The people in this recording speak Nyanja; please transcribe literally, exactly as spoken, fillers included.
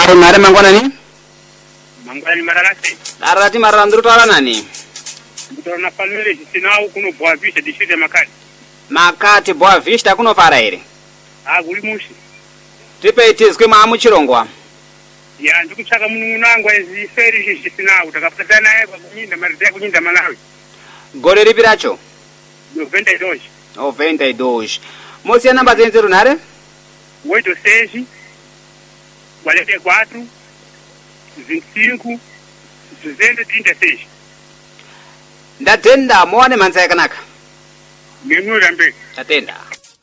mare mangwana ni? Mangwana ni mararasi. Arati marara nduru twala nani? Nduru na family sinau kuno Boa Vista district ya Makati. Makati Boa Vista kuno para ere. Ah guli mushi. Tipe itizwe maamu chirongwa. Ya ndikuchaka mununangwa ezi feri sinau takapata naye kunyinda marite kunyinda Malawi. Gole ripi racho? noventa e dois. noventa e dois. Mosi namba zenze runare? oito seis, quarenta e quatro, vinte e cinco, duzentos e trinta e seis. Ndatenda muone manza yakanaka. Memura mbe. Ndatenda.